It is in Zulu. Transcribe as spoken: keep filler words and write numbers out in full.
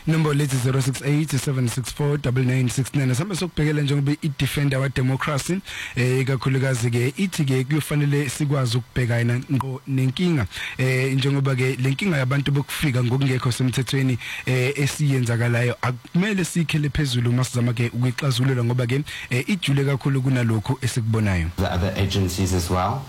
Number lethi zero six eight seven six four nine nine six nine. Samba sokubhekela njengoba i-defender wa democracy eh ikakhulukazi ke ithi ke kufanele sikwazi ukubhekana ngo nenkinga eh njengoba ke lenkinga yabantu bokufika ngokungekho semthethweni eh esiyenzakalayo akumele sikhele phezulu masizama ke ukuyixazulula ngoba ke ijule kakhulu kunalokho esikubonayo. The other agencies as well.